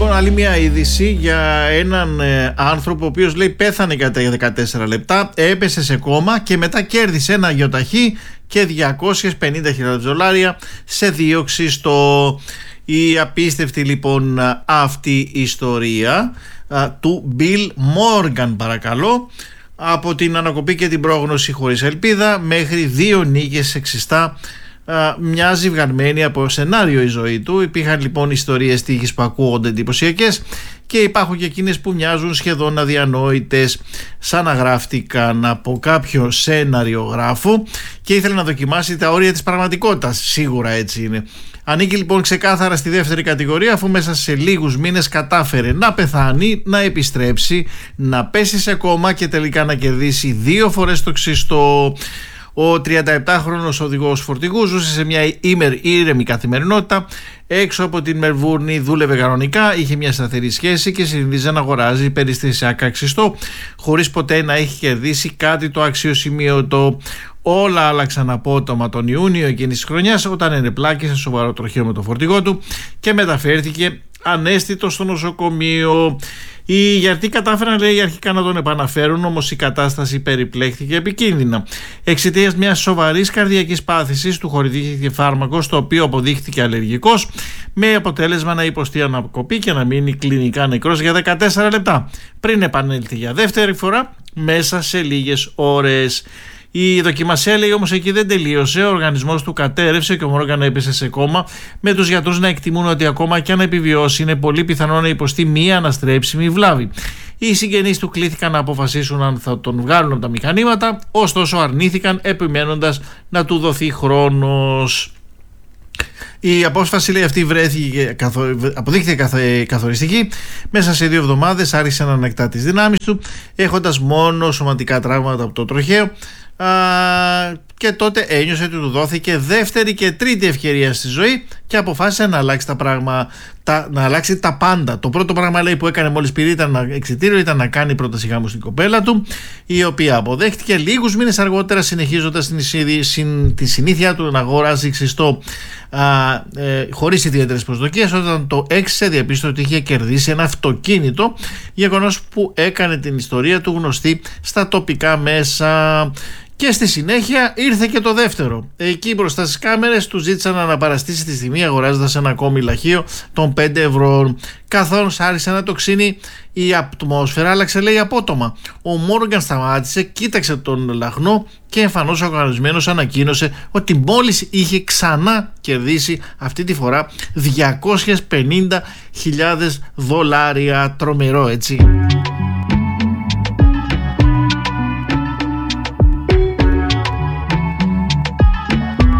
Λοιπόν, άλλη μια είδηση για έναν άνθρωπο ο οποίος λέει πέθανε κατά 14 λεπτά, έπεσε σε κόμμα και μετά κέρδισε ένα γιοταχή και $250,000 σε δίωξη η απίστευτη λοιπόν αυτή ιστορία του Bill Morgan, παρακαλώ, από την ανακοπή και την πρόγνωση χωρίς ελπίδα μέχρι 2 νίκες εξιστά. Μοιάζει βγαρμένη από σενάριο η ζωή του. Υπήρχαν λοιπόν ιστορίες τύχης που ακούγονται εντυπωσιακές και υπάρχουν και εκείνες που μοιάζουν σχεδόν αδιανόητες, σαν να γράφτηκαν από κάποιο σεναριογράφο και ήθελε να δοκιμάσει τα όρια της πραγματικότητας. Σίγουρα έτσι είναι. Ανήκει λοιπόν ξεκάθαρα στη δεύτερη κατηγορία, αφού μέσα σε λίγους μήνες κατάφερε να πεθάνει, να επιστρέψει, να πέσει σε κόμμα και τελικά να κερδίσει 2 φορές το ξύστο. Ο 37χρονος οδηγός φορτηγού ζούσε σε μια ήρεμη καθημερινότητα έξω από την Μελβούρνη, δούλευε κανονικά, είχε μια σταθερή σχέση και συνηθίζε να αγοράζει περιστασιακά ξυστό χωρίς ποτέ να έχει κερδίσει κάτι το αξιοσημείωτο. Όλα άλλαξαν απότομα τον Ιούνιο εκείνης της χρονιάς, όταν ενεπλάκησε σοβαρό τροχαίο με το φορτηγό του και μεταφέρθηκε ανέστητο στο νοσοκομείο. Οι γιατροί κατάφεραν, λέει, αρχικά να τον επαναφέρουν, όμως η κατάσταση περιπλέχθηκε επικίνδυνα. Εξαιτίας μιας σοβαρής καρδιακής πάθησης του χορηγήθηκε φάρμακο, στο οποίο αποδείχθηκε αλλεργικός, με αποτέλεσμα να υποστεί ανακοπή και να μείνει κλινικά νεκρός για 14 λεπτά, πριν επανέλθει για δεύτερη φορά μέσα σε λίγες ώρες. Η δοκιμασία, λέει, όμως εκεί δεν τελείωσε. Ο οργανισμός του κατέρευσε και ο Μόργαν έπεσε σε κόμμα, με τους γιατρούς να εκτιμούν ότι ακόμα και αν επιβιώσει είναι πολύ πιθανό να υποστεί μία αναστρέψιμη βλάβη. Οι συγγενείς του κλήθηκαν να αποφασίσουν αν θα τον βγάλουν από τα μηχανήματα, ωστόσο αρνήθηκαν, επιμένοντας να του δοθεί χρόνος. Η απόσφαση, λέει, αυτή αποδείχθηκε καθοριστική. Μέσα σε 2 εβδομάδες άρχισε να ανακτά τις δυνάμεις του, έχοντας μόνο σωματικά τραύματα από το τροχαίο, και τότε ένιωσε ότι του δόθηκε δεύτερη και τρίτη ευκαιρία στη ζωή και αποφάσισε να αλλάξει να αλλάξει τα πάντα. Το πρώτο πράγμα, λέει, που έκανε μόλις πήρε εξιτήριο ήταν να κάνει πρόταση γάμου στην κοπέλα του, η οποία αποδέχτηκε. Λίγους μήνες αργότερα, συνεχίζοντας τη συνήθεια του να αγοράζει ξυστό χωρίς ιδιαίτερες προσδοκίες, όταν το έξισε, διαπίστωσε ότι είχε κερδίσει ένα αυτοκίνητο, γεγονός που έκανε την ιστορία του γνωστή στα τοπικά μέσα. Και στη συνέχεια ήρθε και το δεύτερο. Εκεί μπροστά στις κάμερες του ζήτησαν να αναπαραστήσει τη τιμή, αγοράζοντας ένα ακόμη λαχείο των 5 ευρώ. Καθώς άρχισε να τοξίνει, η ατμόσφαιρα άλλαξε, λέει, απότομα. Ο Μόργαν σταμάτησε, κοίταξε τον λαχνό και εμφανώς οργανισμένος ανακοίνωσε ότι μόλις είχε ξανά κερδίσει, αυτή τη φορά $250,000. Τρομερό, έτσι.